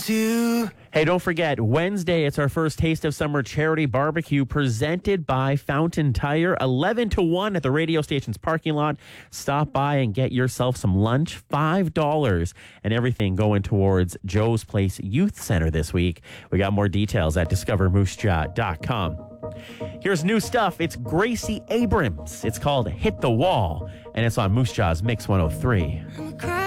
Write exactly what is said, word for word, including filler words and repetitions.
to. Hey, don't forget, Wednesday, it's our first Taste of Summer charity barbecue presented by Fountain Tire, eleven to one at the radio station's parking lot. Stop by and get yourself some lunch, five dollars, and everything going towards Joe's Place Youth Center this week. We got more details at discover moose jaw dot com. Here's new stuff. It's Gracie Abrams. It's called Hit the Wall, and it's on Moose Jaw's Mix one oh three.